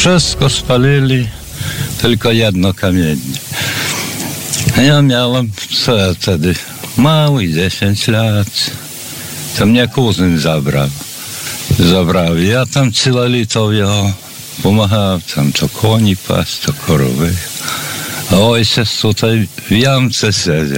Wszystko spalili, tylko jedno kamienie. Ja miałem wtedy mały, 10 lat. To mnie kuzyn zabrał. Ja tam całe lito його pomagał, tam to koni pas, to korowy. A ojciec tutaj w jamce siedział.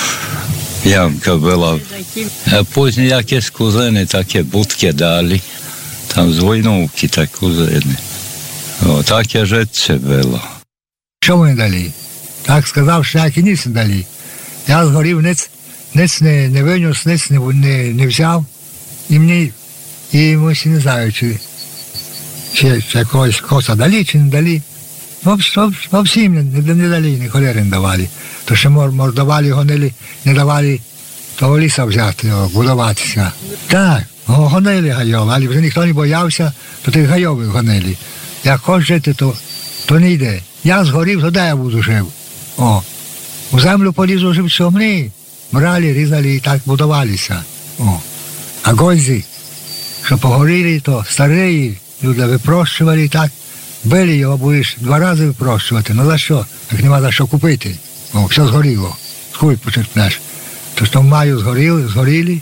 Jamka była. A później jakieś kuzyny takie budki dali. Там з войновки та кузини. О, таке життя було. Що вони дали? Так сказав, що як і ніц не дали. Я згорів, ниц не виніс, ниц не взяв. І мені, ми ще не знаю, чи якогось коса дали, чи не дали. Всім не дали, ні холери не давали. То ще, може, давали його, не давали того ліса взяти, будуватися. Так. Гонили гайов, але вже ніхто не боявся, то тих гайових гонили. Як хочеш жити, то не йде. Я згорів, то де я буду жив? У землю полізу живцем, ні. Брали, різали і так будувалися. А гользи, що погоріли, то старі люди випрощували і так. Били його, будеш 2 рази випрощувати. Ну за що? Як нема за що купити. Все згоріло. Скуй почерпнеш. То що в маю згоріли.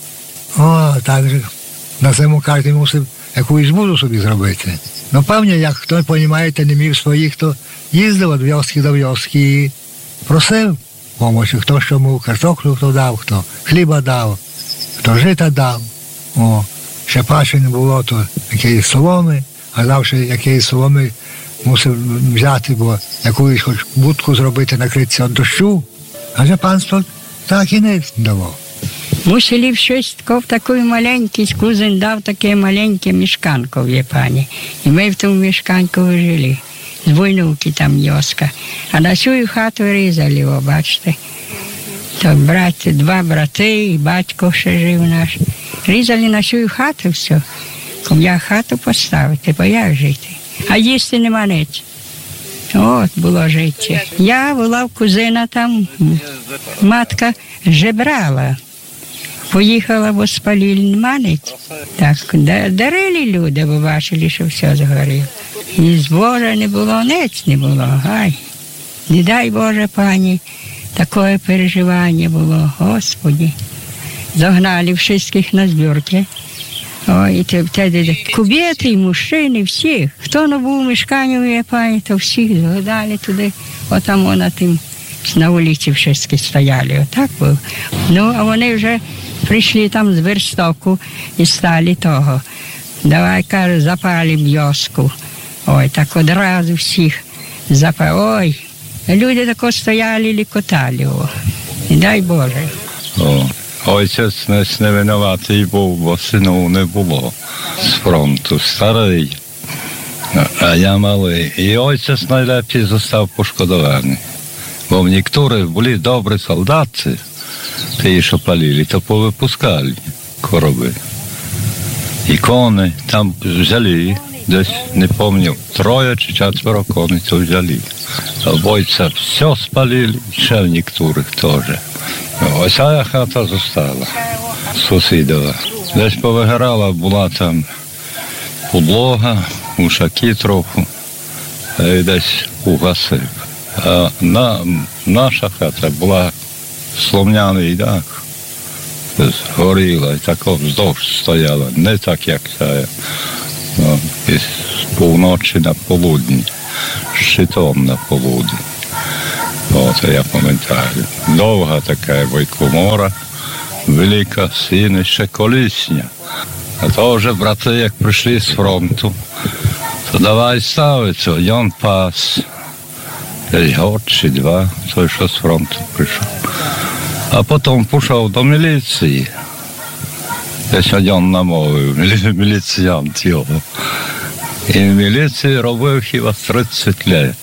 Так же на зиму кожен мусив якусь збуду собі зробити. Ну, певні, як хто, розумієте, не міг своїх, то їздив від вьоски до вьоски і просив допомоги. Хто що мов, картоплю хто дав, хто хліба дав, хто жита дав. Ще паші не було, то якоїсь соломи, а дав, що якоїсь соломи мусив взяти, бо якусь хоч будку зробити, накритися від дощу. А вже панство так і не давав. Мусили щось таку маленький, кузин дав таке маленьке мішканко в Єпані. І ми в тому мішканку жили. З войнувки там йоска. А на цю хату різали його, бачите. То 2 брати і батько ще жив наш. Різали на цю хату все. Як хату поставити, бо як жити? А їсти нема ниць. От було життя. Я була в кузина там, матка жебрала. Поїхала, бо спалили, нема ниць. Так, дарили люди, бо бачили, що все згоріло. І збожа не було, ниць не було. Ай, не дай Боже, пані, таке переживання було, Господи. Загнали всіх на збірки. Ой, і тоді кубети, і мужчини, всіх. Хто не був у мешканні в Єпані, то всіх згадали туди, отам на тим, на вулиці всі стояли, отак був. Ну, а вони вже прийшли там з верстоку і стали того. Давай, каже, запалим вьоску. Ой, так одразу всіх запалили. Ой, люди тако стояли, лікотали. Не дай Боже. Ojciec не винуватий був, бо сину не було з фронту, старий, а я малий. І отець найлепший został пошкодований. Бо в niektórych були добрі солдати, ті, що палили, то повипускали короби. І кони там взяли, десь, не пам'ятаю, 3 чи 4 коней то взяли. А бойця все спалили, ще в niektórych теж. Ось ця хата została, сусідова. Десь повигорала, була там подлога, ушаки трохи, і десь угасив. А наша хата була сломняний дах, горіла і так вздовж стояла, не так, як ця, з півночі на полудні, щитом на полудні. Оце я пам'ятаю. Довга така бойкомора, велика, сіна, ще колісня. А то вже брати, як прийшли з фронту, то давай ставиться, він пас. Десь год чи 2, той, що з фронту прийшов. А потім пішов до міліції. Десь один намовив, міліціянт його. І в міліції робив хіба 30 років.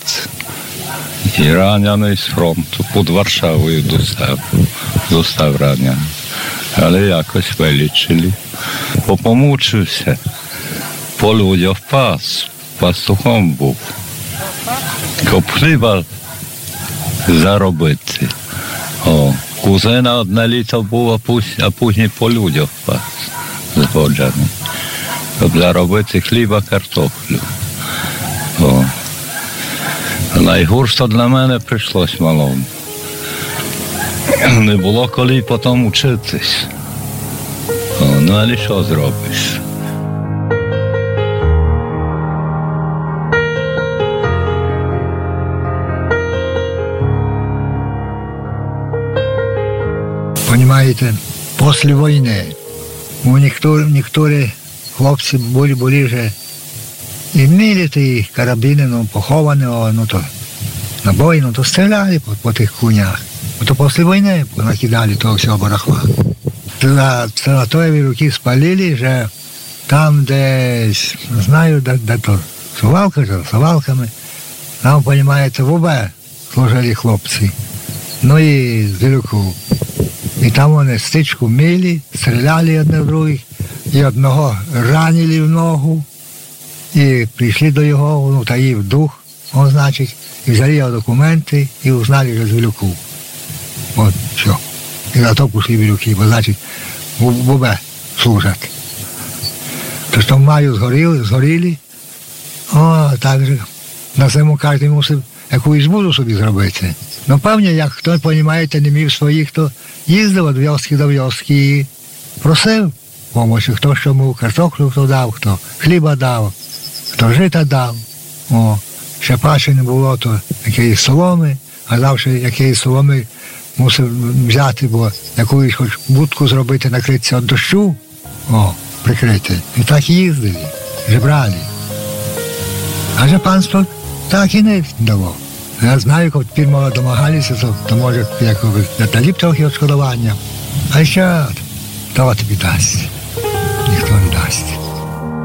І ранений з фронту, під Варшавою достав ранений. Але якось вилічили. Помучився, по людях пас, пастухом був. Щоб хліба заробити. Кузина 1 літо був, а пізніше по людях пас згоджений. Щоб заробити хліба, картоплю. О. Найгірше для мене прийшлось малому. Не було коли потім вчитись. Ну, але що зробиш? Понимаєте, після війни у некоторі хлопці були вже і вміли ті карабіни, ну, поховані, ну, то набої, ну, то стріляли по тих кунях. То після війни накидали того всього барахла. Санаторії руки спалили, вже там десь, не знаю, де то, сувалками, там, розумієте, в ОБ служили хлопці, ну і з Вілюку. І там вони стичку мили, стріляли одне в других, і одного ранили в ногу, і прийшли до його, ну, таїв дух, он, значить, і взяли його документи, і узнали, що з Вілюку. От, все. І за то пішли Вілюки, бо, значить, в ОБ служать. Тож там маю згоріли, так же, на зиму кожен мусив якусь ізбу собі зробити. Ну, певні, як хто, розумієте, не міг своїх, то їздив від вёски до вёски і просив помочі, хто що мов, картоплю хто дав, хто хліба дав, хто жита дав. Ще паче не було, то якоїсь соломи, а завжди якоїсь соломи мусив взяти, бо якусь хоч будку зробити, накритися від дощу, прикрити. І так їздили, жебрали. А же панство так і не дало. Я знаю, як тепер мало домагалися, то може дали б трохи відшкодування. А ще того тобі дасть. Ніхто не дасть.